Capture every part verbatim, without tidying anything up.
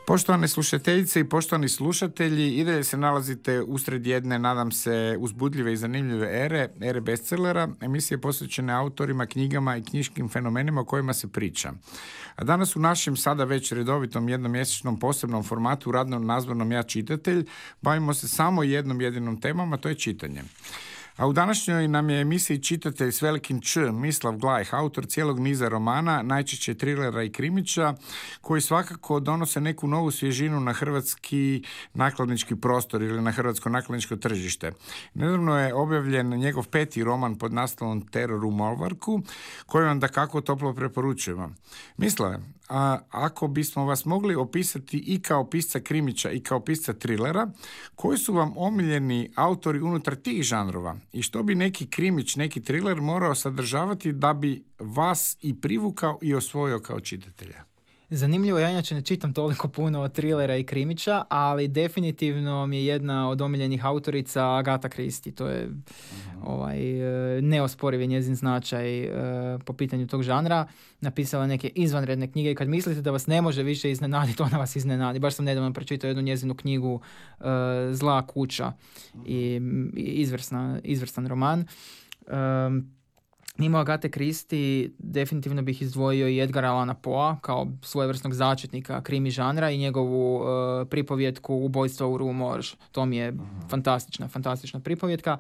Poštovane slušateljice i poštovani slušatelji, i dalje se nalazite usred jedne, nadam se, uzbudljive i zanimljive ere, ere bestsellera, emisije posvećene autorima, knjigama i knjiškim fenomenima o kojima se priča. A danas u našem sada već redovitom jednomjesečnom posebnom formatu radno nazvanom Ja čitatelj bavimo se samo jednom jedinom temom, a to je čitanje. A u današnjoj nam je emisiji čitatelj s velikim Č, Mislav Glajh, autor cijelog niza romana, najčešće trilera i krimića, koji svakako donose neku novu svježinu na hrvatski nakladnički prostor ili na hrvatsko nakladničko tržište. Nedavno je objavljen njegov peti roman pod naslovom Teror u Molvarku, koji vam dakako toplo preporučujemo. Mislave, a ako bismo vas mogli opisati i kao pisca krimića i kao pisca trilera, koji su vam omiljeni autori unutar tih žanrova i što bi neki krimić, neki triler morao sadržavati da bi vas i privukao i osvojio kao čitatelja? Zanimljivo, ja inače ne čitam toliko puno trilera i krimića, ali definitivno mi je jedna od omiljenih autorica Agatha Christie. To je uh-huh. ovaj, neosporiv je njezin značaj uh, po pitanju tog žanra. Napisala neke izvanredne knjige i kad mislite da vas ne može više iznenaditi, ona vas iznenadi. Baš sam nedavno pročitao jednu njezinu knjigu uh, Zla kuća i, i izvrsna, izvrstan roman. Um, Mimo Agathe Christie definitivno bih izdvojio i Edgara Allana Poea kao svojevrsnog začetnika krimi žanra i njegovu uh, pripovjetku Ubojstvo u Rue Morgue. To mi je uh-huh. fantastična, fantastična pripovjetka.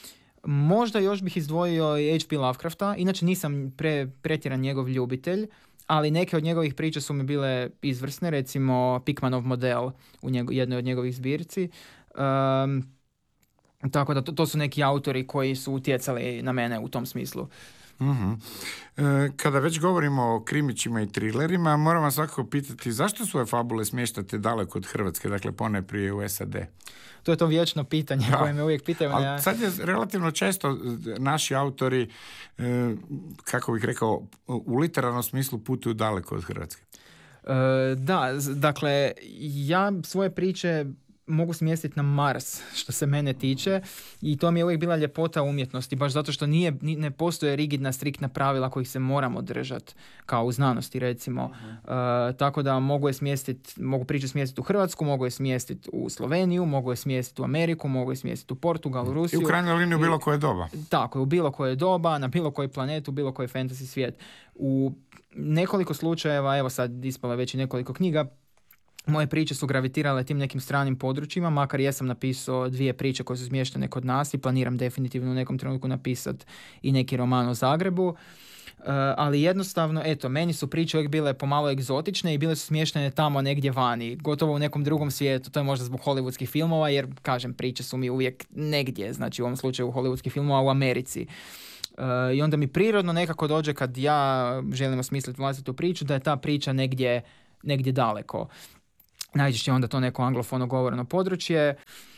Možda još bih izdvojio i H P Lovecrafta, inače nisam pre, pretjeran njegov ljubitelj, ali neke od njegovih priča su mi bile izvrsne, recimo Pickmanov model u njego, jednoj od njegovih zbirci. Um, Tako da to, to su neki autori koji su utjecali na mene u tom smislu. Uh-huh. E, kada već govorimo o krimićima i trilerima, moram vas svakako pitati zašto svoje fabule smještate daleko od Hrvatske, dakle poneprije u S A D? To je to vječno pitanje da. koje me uvijek pitaju. Ali ja... sad je relativno često naši autori, e, kako bih rekao, u literarnom smislu putuju daleko od Hrvatske. E, da, dakle, ja svoje priče mogu smjestiti na Mars, što se mene tiče, i to mi je uvijek bila ljepota umjetnosti, baš zato što nije, ne postoje rigidna, striktna pravila kojih se moramo držati, kao u znanosti recimo. Uh-huh. Uh, tako da mogu je smjestiti, mogu priču smjestiti u Hrvatsku, mogu je smjestiti u Sloveniju, mogu je smjestiti u Ameriku, mogu je smjestiti u Portugal, u Rusiju. I u krajnjoj liniji u bilo koje doba. Tako, u bilo koje doba, na bilo koji planet, u bilo koji fantasy svijet. U nekoliko slučajeva, evo sad ispala već i nekoliko knjiga, moje priče su gravitirale tim nekim stranim područjima, makar jesam napisao dvije priče koje su smještene kod nas i planiram definitivno u nekom trenutku napisati i neki roman o Zagrebu. Uh, ali jednostavno, eto, meni su priče uvijek bile pomalo egzotične i bile su smještene tamo negdje vani, gotovo u nekom drugom svijetu. To je možda zbog hollywoodskih filmova, jer, kažem, priče su mi uvijek negdje, znači u ovom slučaju hollywoodskih filmova u Americi. Uh, I onda mi prirodno nekako dođe kad ja želim osmisliti vlastitu priču, da je ta priča negdje, negdje daleko. Najčešće onda to neko anglofono govoreno područje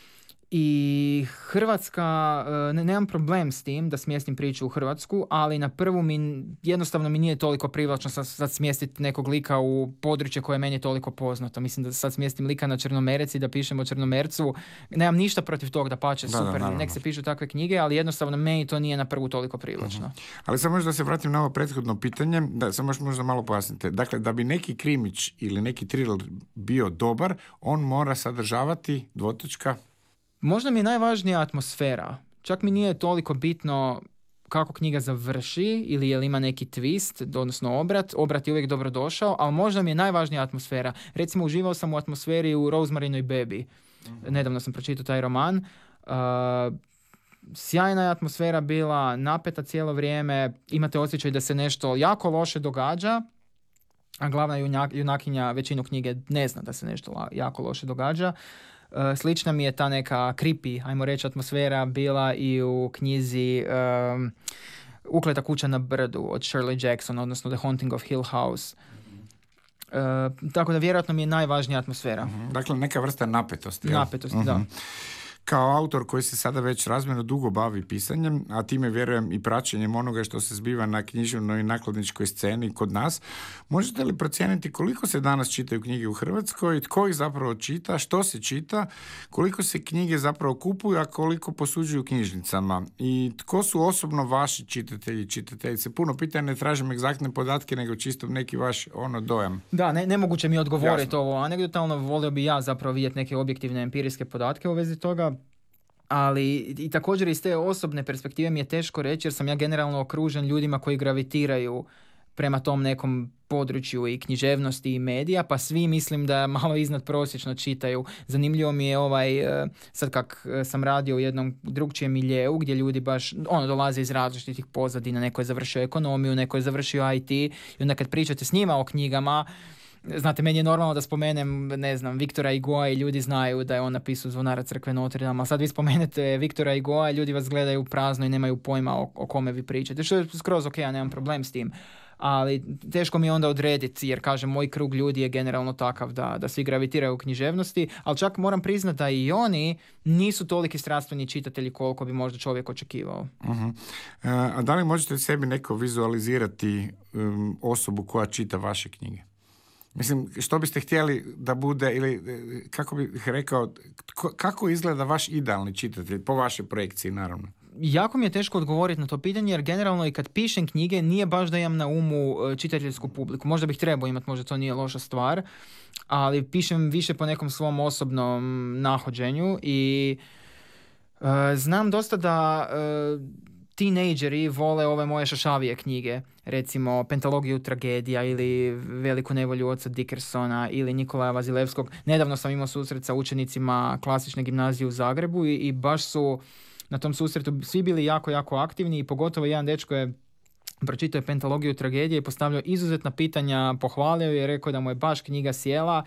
i Hrvatska, ne, nemam problem s tim da smjestim priču u Hrvatsku, ali na prvu mi jednostavno mi nije toliko privlačno sad, sad smjestiti nekog lika u područje koje meni je toliko poznato. Mislim da sad smjestim lika na Črnomerec i da pišem o Črnomercu. Nemam ništa protiv toga, da pače, da, super, da, nek se pišu takve knjige, ali jednostavno meni to nije na prvu toliko privlačno. Uh-huh. Ali sad možda se vratim na ovo prethodno pitanje, da samo možda malo pojasnite. Dakle, da bi neki krimić ili neki thriller bio dobar, on mora sadržavati dvotočka. Možda mi je najvažnija atmosfera. Čak mi nije toliko bitno kako knjiga završi ili je li ima neki twist, odnosno obrat. Obrat je uvijek dobro došao, ali možda mi je najvažnija atmosfera. Recimo, uživao sam u atmosferi u Rosemarinoj bebi. Uh-huh. Nedavno sam pročitao taj roman. Uh, sjajna je atmosfera bila, napeta cijelo vrijeme. Imate osjećaj da se nešto jako loše događa, a glavna junak, junakinja većinu knjige ne zna da se nešto la, jako loše događa. Uh, slična mi je ta neka creepy, ajmo reći, atmosfera bila i u knjizi um, Ukleta kuća na brdu od Shirley Jackson, odnosno The Haunting of Hill House. Uh, tako da vjerojatno mi je najvažnija atmosfera. Uh-huh. Dakle, neka vrsta napetosti. Napetosti, uh-huh. da. Kao autor koji se sada već razmjerno dugo bavi pisanjem, a time vjerujem i praćenjem onoga što se zbiva na književnoj i nakladničkoj sceni kod nas, možete li procijeniti koliko se danas čitaju knjige u Hrvatskoj, tko ih zapravo čita, što se čita, koliko se knjige zapravo kupuju, a koliko posuđuju knjižnicama i tko su osobno vaši čitatelji i čitateljice? Puno pitanja, ne tražim egzaktne podatke, nego čisto neki vaš ono dojam. Da, ne, nemoguće mi odgovoriti ovo anegdotalno, volio bi ja zapravo vidjeti neke objektivne empirijske podatke u vezi toga. Ali i također iz te osobne perspektive mi je teško reći jer sam ja generalno okružen ljudima koji gravitiraju prema tom nekom području i književnosti i medija, pa svi mislim da malo iznad prosječno čitaju. Zanimljivo mi je ovaj, sad kak sam radio u jednom drugčijem miljeu gdje ljudi baš ono dolaze iz različitih pozadina, neko je završio ekonomiju, neko je završio I T i onda kad pričate s njima o knjigama, znate, meni je normalno da spomenem, ne znam, Viktora Hugoa i ljudi znaju da je on napisao Zvonara crkve Notre Dame, a sad vi spomenete Viktora Hugoa i ljudi vas gledaju prazno i nemaju pojma o, o kome vi pričate, što je skroz ok, ja nemam problem s tim. Ali teško mi je onda odrediti, jer kažem, moj krug ljudi je generalno takav da, da svi gravitiraju u književnosti, ali čak moram priznati da i oni nisu toliki strastveni čitatelji koliko bi možda čovjek očekivao. Uh-huh. A da li možete sebi neko vizualizirati um, osobu koja čita vaše knjige? Mislim, što biste htjeli da bude, ili kako bih rekao, kako izgleda vaš idealni čitatelj, po vašoj projekciji, naravno? Jako mi je teško odgovoriti na to pitanje, jer generalno i kad pišem knjige, nije baš da imam na umu čitateljsku publiku. Možda bih trebao imati, možda to nije loša stvar, ali pišem više po nekom svom osobnom nahođenju i uh, znam dosta da uh, tinejdžeri vole ove moje šašavije knjige, recimo Pentalogiju tragedija ili Veliku nevolju oca Dickersona ili Nikolaja Vazilevskog. Nedavno sam imao susret sa učenicima klasične gimnazije u Zagrebu i, i baš su na tom susretu svi bili jako, jako aktivni i pogotovo jedan dečko je pročitao je Pentalogiju tragedije i postavljao izuzetna pitanja, pohvalio je i rekao da mu je baš knjiga sjela.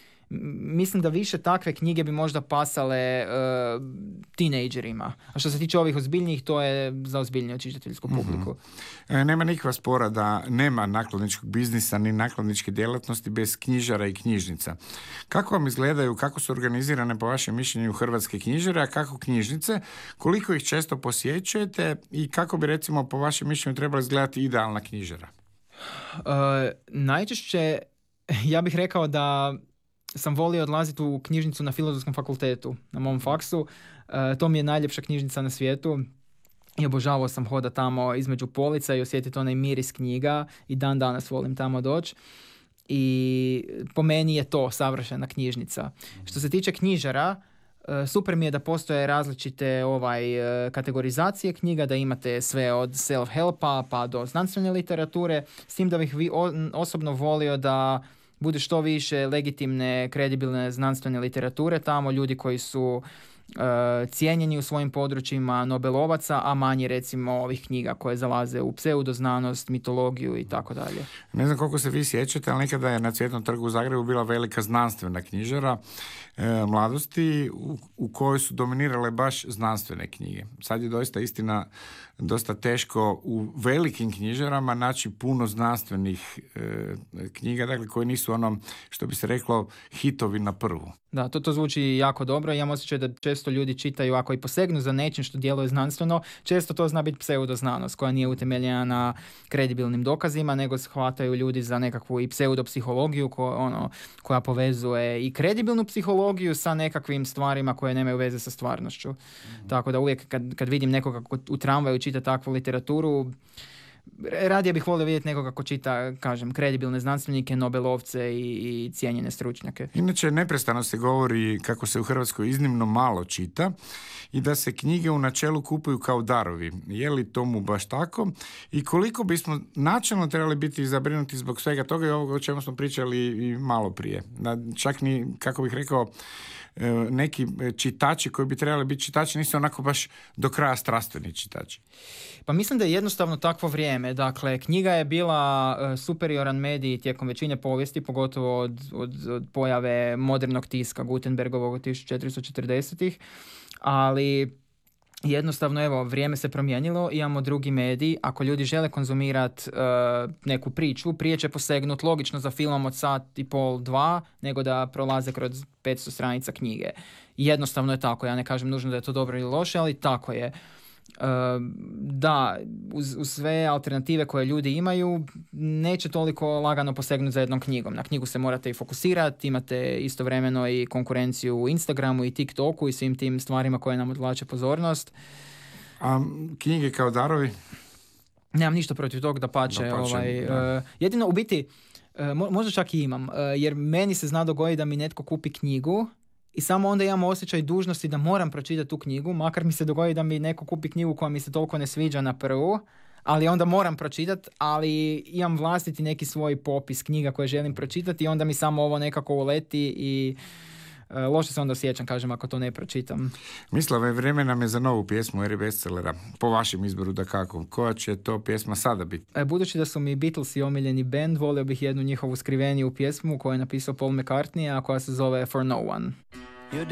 Mislim da više takve knjige bi možda pasale uh, tinejdžerima. A što se tiče ovih ozbiljnijih, to je za ozbiljniju čitateljsku publiku. Mm-hmm. E, nema nikakva spora da nema nakladničkog biznisa ni nakladničke djelatnosti bez knjižara i knjižnica. Kako vam izgledaju, kako su organizirane po vašem mišljenju hrvatske knjižare, a kako knjižnice, koliko ih često posjećujete i kako bi recimo po vašem mišljenju trebala izgledati idealna knjižara? Uh, najčešće, ja bih rekao da sam volio odlaziti u knjižnicu na Filozofskom fakultetu, na mom faksu. E, to mi je najljepša knjižnica na svijetu i obožavao sam hoda tamo između polica i osjetiti onaj miris knjiga i dan danas volim tamo doći. I po meni je to savršena knjižnica. Što se tiče knjižara, e, super mi je da postoje različite ovaj, e, kategorizacije knjiga, da imate sve od self-helpa pa do znanstvene literature, s tim da bih vi o, osobno volio da bude što više legitimne, kredibilne znanstvene literature tamo, ljudi koji su uh, cijenjeni u svojim područjima, Nobelovaca, a manje recimo ovih knjiga koje zalaze u pseudoznanost, mitologiju i tako dalje. Ne znam koliko se vi sjećate, ali nekada je na Cvjetnom trgu u Zagrebu bila velika znanstvena knjižara e, mladosti u, u kojoj su dominirale baš znanstvene knjige. Sad je doista istina dosta teško u velikim knjižarama naći puno znanstvenih e, knjiga, dakle koji nisu ono što bi se reklo hitovi na prvu. Da, to, to zvuči jako dobro. Ja imam osjećaj da često ljudi čitaju, ako i posegnu za nečim što djeluje znanstveno, često to zna biti pseudoznanost koja nije utemeljena na kredibilnim dokazima, nego se hvataju ljudi za nekakvu i pseudopsihologiju ko, ono, koja povezuje i kredibilnu psihologiju sa nekakvim stvarima koje nemaju veze sa stvarnošću. Mm. Tako da uvijek kad, kad vidim nekoga ko u tramvaju čita takvu literaturu, radije bih volio vidjeti nekoga ko čita, kažem, kredibilne znanstvenike, Nobelovce i, i cijenjene stručnjake. Inače, neprestano se govori kako se u Hrvatskoj iznimno malo čita i da se knjige u načelu kupuju kao darovi. Je li tomu baš tako? I koliko bismo načelno trebali biti zabrinuti zbog svega toga i ovoga o čemu smo pričali i malo prije. Da čak ni, kako bih rekao, neki čitači koji bi trebali biti čitači nisu onako baš do kraja strastveni čitači. Pa mislim da je jednostavno takvo vrijeme. Dakle, knjiga je bila superioran medij tijekom većine povijesti, pogotovo od, od, od pojave modernog tiska Gutenbergovog od tisuću četiristo četrdesetih, ali jednostavno, evo, vrijeme se promijenilo, imamo drugi medij, ako ljudi žele konzumirati uh, neku priču, prije će posegnuti logično za filmom od sat i pol, dva, nego da prolaze kroz petsto stranica knjige. Jednostavno je tako, ja ne kažem nužno da je to dobro ili loše, ali tako je. Uh, da, uz, uz sve alternative koje ljudi imaju, neće toliko lagano posegnuti za jednom knjigom. Na knjigu se morate i fokusirati, imate istovremeno i konkurenciju u Instagramu i TikToku i svim tim stvarima koje nam odvlače pozornost. A knjige kao darovi? Nemam ništa protiv toga, da pače. Ovaj, uh, jedino, u biti, uh, možda čak i imam, uh, jer meni se zna dogoditi da mi netko kupi knjigu i samo onda imam osjećaj dužnosti da moram pročitati tu knjigu, makar mi se dogodi da mi neko kupi knjigu koja mi se toliko ne sviđa na prvu, ali onda moram pročitati, ali imam vlastiti neki svoj popis knjiga koje želim pročitati i onda mi samo ovo nekako uleti i e, loše se onda osjećam, kažem, ako to ne pročitam. Mislava je vrijeme nam je za novu pjesmu eri bestsellera. Po vašem izboru da kako. Koja će to pjesma sada biti? E, budući da su mi Beatlesi omiljeni band, volio bih jednu njihovu skriveniju pjesmu koju je napisao Paul McCartney, a koja se zove For No One.